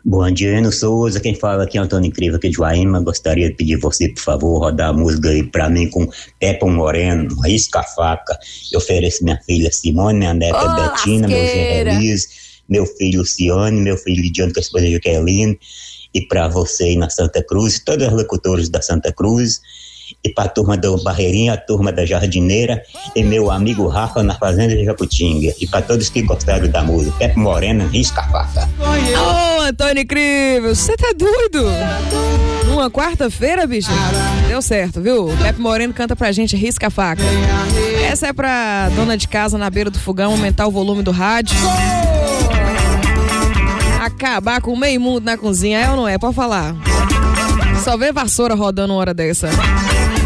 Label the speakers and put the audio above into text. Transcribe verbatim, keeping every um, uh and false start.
Speaker 1: Bom dia, Ana Souza, quem fala aqui é Antônio Incrível, aqui de Guaíma. Gostaria de pedir você, por favor, rodar a música aí pra mim com Pepa Moreno, Risca a Faca. Eu ofereço minha filha Simone, minha neta
Speaker 2: oh,
Speaker 1: Betina, meu genro Elias, meu filho Luciane, meu filho Lidiano, que é a esposa de Jaqueline, e pra você aí na Santa Cruz, todos os locutores da Santa Cruz, e pra turma do Barreirinha, a turma da Jardineira, e meu amigo Rafa na Fazenda de Jacutinga, e pra todos que gostaram da música, Pepe Moreno, Risca a Faca.
Speaker 2: Ô, oh, Antônio Incrível, você tá doido? Numa quarta-feira, bicho? Deu certo, viu? Pepe Moreno canta pra gente Risca a Faca. Essa é pra dona de casa na beira do fogão aumentar o volume do rádio. Acabar com o meio mundo na cozinha, é ou não é? Pode falar. Só vê vassoura rodando uma hora dessa.